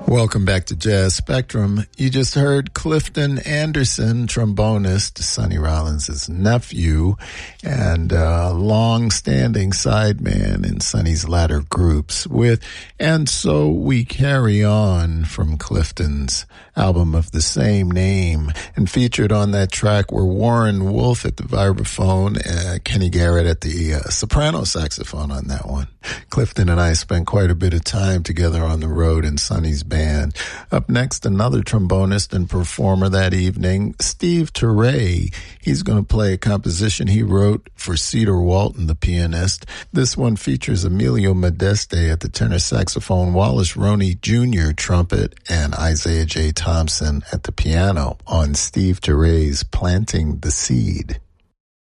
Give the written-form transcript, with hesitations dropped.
Welcome back to Jazz Spectrum. You just heard Clifton Anderson, trombonist, Sonny Rollins' nephew, and long-standing sideman in Sonny's latter groups with And So We Carry On from Clifton's album of the same name. And featured on that track were Warren Wolf at the vibraphone, Kenny Garrett at the soprano saxophone on that one. Clifton and I spent quite a bit of time together on the road in Sonny's band. Up next, another trombonist and performer that evening, Steve Turre. He's going to play a composition he wrote for Cedar Walton, the pianist. This one features Emilio Modeste at the tenor saxophone, Wallace Roney Jr. trumpet, and Isaiah J. Thompson at the piano on Steve Turre's Planting the Seed.